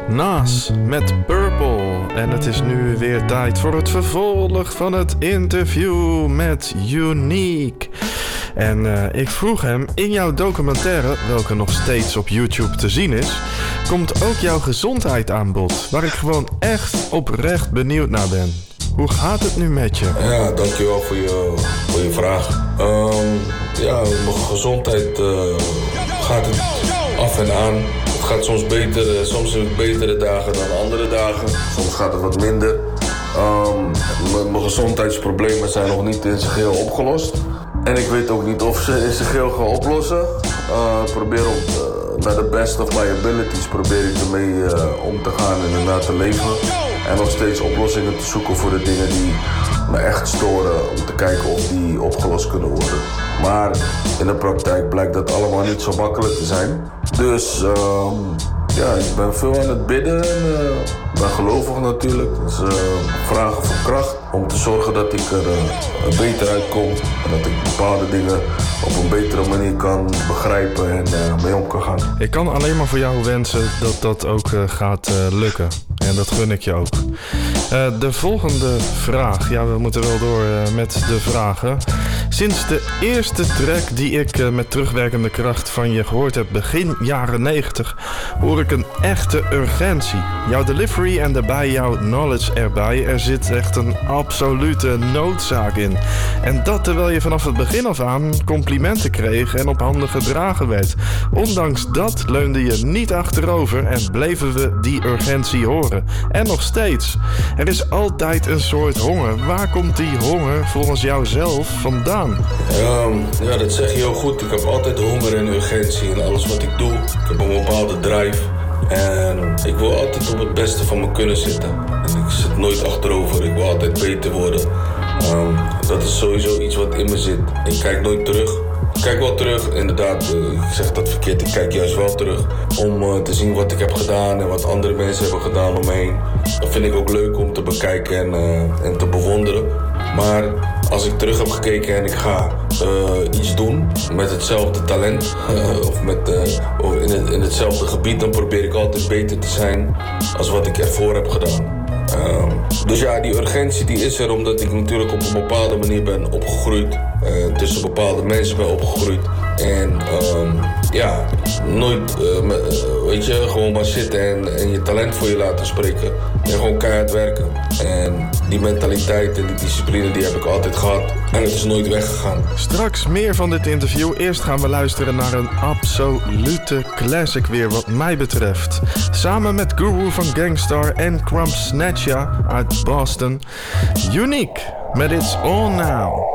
Nas met Purple. En het is nu weer tijd voor het vervolg van het interview met Unique. En ik vroeg hem, in jouw documentaire, welke nog steeds op YouTube te zien is, komt ook jouw gezondheid aan bod, waar ik gewoon echt oprecht benieuwd naar ben. Hoe gaat het nu met je? Ja, dankjewel voor je vraag. Mijn gezondheid gaat het af en aan. Het gaat soms beter, soms heb ik betere dagen dan andere dagen. Soms gaat het wat minder. Mijn gezondheidsproblemen zijn nog niet in zijn geheel opgelost. En ik weet ook niet of ze in zijn geheel gaan oplossen. Ik probeer naar the best of my abilities probeer ik ermee om te gaan en ernaar te leven. En nog steeds oplossingen te zoeken voor de dingen die me echt storen. Om te kijken of die opgelost kunnen worden. Maar in de praktijk blijkt dat allemaal niet zo makkelijk te zijn. Dus ik ben veel aan het bidden en ben gelovig natuurlijk. Dus vragen voor kracht om te zorgen dat ik er beter uitkom. En dat ik bepaalde dingen op een betere manier kan begrijpen en mee om kan gaan. Ik kan alleen maar voor jou wensen dat dat ook gaat lukken. En dat gun ik je ook. De volgende vraag. Ja, we moeten wel door met de vragen. Sinds de eerste track die ik met terugwerkende kracht van je gehoord heb, begin jaren 90, hoor ik een echte urgentie. Jouw delivery en daarbij jouw knowledge erbij. Er zit echt een absolute noodzaak in. En dat terwijl je vanaf het begin af aan complimenten kreeg en op handen gedragen werd. Ondanks dat leunde je niet achterover en bleven we die urgentie horen. En nog steeds. Er is altijd een soort honger. Waar komt die honger volgens jou zelf vandaan? Ja, dat zeg je heel goed. Ik heb altijd honger en urgentie in alles wat ik doe. Ik heb een bepaalde drive. En ik wil altijd op het beste van me kunnen zitten. En ik zit nooit achterover. Ik wil altijd beter worden. Dat is sowieso iets wat in me zit. Ik kijk nooit terug. Ik kijk wel terug, inderdaad. Ik zeg dat verkeerd. Ik kijk juist wel terug. Om te zien wat ik heb gedaan en wat andere mensen hebben gedaan om me heen. Dat vind ik ook leuk om te bekijken en te bewonderen. Maar als ik terug heb gekeken en ik ga iets doen met hetzelfde talent of in hetzelfde gebied, dan probeer ik altijd beter te zijn als wat ik ervoor heb gedaan. Dus ja, die urgentie die is er omdat ik natuurlijk op een bepaalde manier ben opgegroeid. Tussen bepaalde mensen ben opgegroeid. En nooit, gewoon maar zitten en je talent voor je laten spreken. En gewoon keihard werken. En die mentaliteit en die discipline die heb ik altijd gehad. En het is nooit weggegaan. Straks meer van dit interview. Eerst gaan we luisteren naar een absolute classic weer wat mij betreft. Samen met Guru van Gangstar en Crump Snatcha uit Boston. Unique met It's All Now.